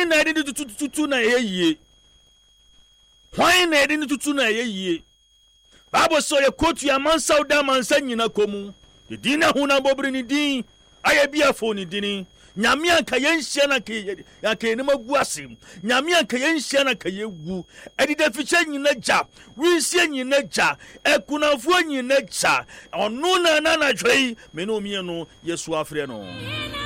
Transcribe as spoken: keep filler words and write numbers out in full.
Why na de tutu na ye? Why na de tutu na ye? Bible so ye quote ya man sauda man sanyina komu. The dina huna bobri ni din. Aye bia fo ni din. Nyame anka yenhia na ka ya ka enema gu asem. Nyame anka yenhia na ka yegu. Edi da fiche nyina ja. Winsie nyina ja. Ekunafo nyina ja. Onu na na na dwei. Me no mie no Yesu afre no.